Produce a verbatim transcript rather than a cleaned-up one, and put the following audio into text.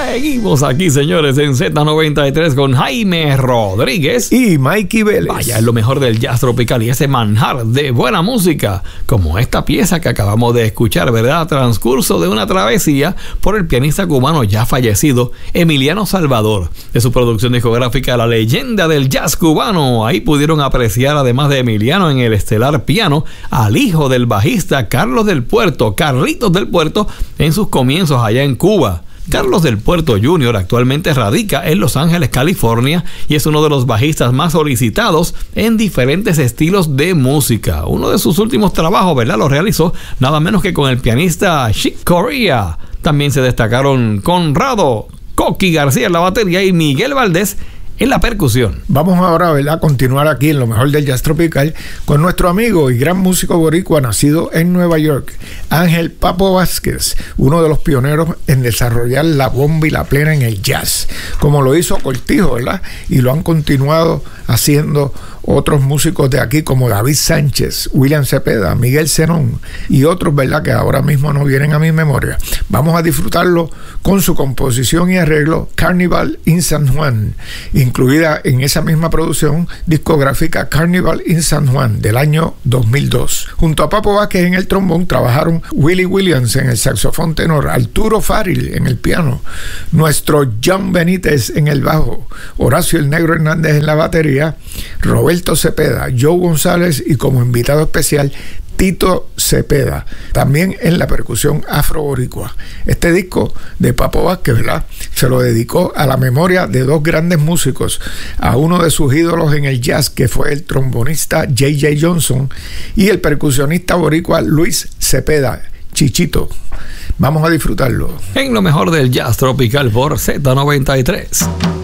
Seguimos aquí, señores, en Z noventa y tres con Jaime Rodríguez y Mikey Vélez. Vaya, es lo mejor del jazz tropical y ese manjar de buena música, como esta pieza que acabamos de escuchar, ¿verdad? Transcurso de una travesía por el pianista cubano ya fallecido, Emiliano Salvador. De su producción discográfica La Leyenda del Jazz Cubano, ahí pudieron apreciar, además de Emiliano en el estelar piano, al hijo del bajista Carlos del Puerto, Carlitos del Puerto, en sus comienzos allá en Cuba. Carlos del Puerto junior actualmente radica en Los Ángeles, California, y es uno de los bajistas más solicitados en diferentes estilos de música. Uno de sus últimos trabajos, ¿verdad?, lo realizó nada menos que con el pianista Chick Corea. También se destacaron Conrado Coqui García en la batería y Miguel Valdés en la percusión. Vamos ahora, ¿verdad?, a continuar aquí en lo mejor del jazz tropical con nuestro amigo y gran músico boricua nacido en Nueva York, Ángel Papo Vázquez, uno de los pioneros en desarrollar la bomba y la plena en el jazz, como lo hizo Cortijo, ¿verdad? Y lo han continuado haciendo otros músicos de aquí como David Sánchez, William Cepeda, Miguel Zenón y otros, ¿verdad?, que ahora mismo no vienen a mi memoria. Vamos a disfrutarlo con su composición y arreglo Carnival in San Juan, incluida en esa misma producción discográfica Carnival in San Juan del año dos mil dos. Junto a Papo Vázquez en el trombón trabajaron Willie Williams en el saxofón tenor, Arturo Farril en el piano, nuestro John Benítez en el bajo, Horacio el Negro Hernández en la batería, Roberto Cepeda, Joe González y como invitado especial Tito Cepeda, también en la percusión afro-boricua. Este disco de Papo Vázquez, ¿verdad?, se lo dedicó a la memoria de dos grandes músicos, a uno de sus ídolos en el jazz, que fue el trombonista J J Johnson, y el percusionista boricua Luis Cepeda, Chichito. Vamos a disfrutarlo. En lo mejor del jazz tropical por Z noventa y tres.